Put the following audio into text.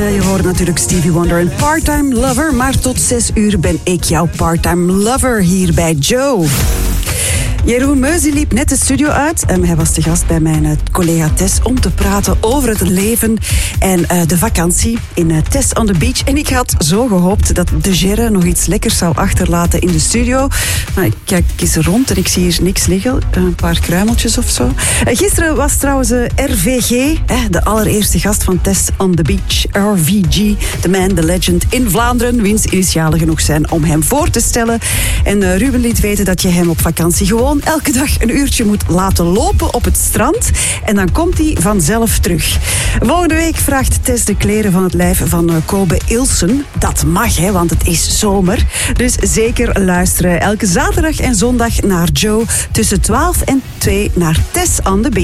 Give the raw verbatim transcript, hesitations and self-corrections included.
Je hoort natuurlijk Stevie Wonder en Part-Time Lover, maar tot zes uur ben ik jouw Part-Time Lover hier bij Joe. Jeroen Meus die liep net de studio uit. Um, hij was te gast bij mijn uh, collega Tess om te praten over het leven en uh, de vakantie in uh, Tess on the Beach. En ik had zo gehoopt dat de Gerre nog iets lekkers zou achterlaten in de studio. Maar ik kijk eens rond en ik zie hier niks liggen. Uh, een paar kruimeltjes of zo. Uh, gisteren was trouwens uh, R V G, eh, de allereerste gast van Tess on the Beach. R V G, the man, the legend in Vlaanderen. Wiens initialen genoeg zijn om hem voor te stellen. En uh, Ruben liet weten dat je hem op vakantie gewoon elke dag een uurtje moet laten lopen op het strand. En dan komt hij vanzelf terug. Volgende week vraagt Tess de kleren van het lijf van Kobe Ilsen. Dat mag, hè, want het is zomer. Dus zeker luisteren elke zaterdag en zondag naar Joe tussen twaalf en twee naar Tess on the Beach.